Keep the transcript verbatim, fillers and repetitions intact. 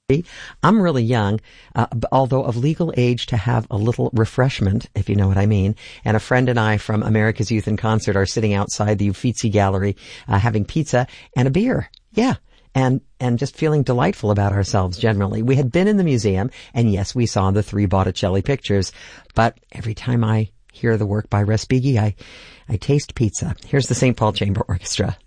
I'm really young, uh, although of legal age to have a little refreshment, if you know what I mean. And a friend and I from America's Youth in Concert are sitting outside the Uffizi Gallery, uh, having pizza and a beer. Yeah. And, and just feeling delightful about ourselves generally. We had been in the museum, and yes, we saw the three Botticelli pictures, but every time I hear the work by Respighi, I, I taste pizza. Here's the Saint Paul Chamber Orchestra.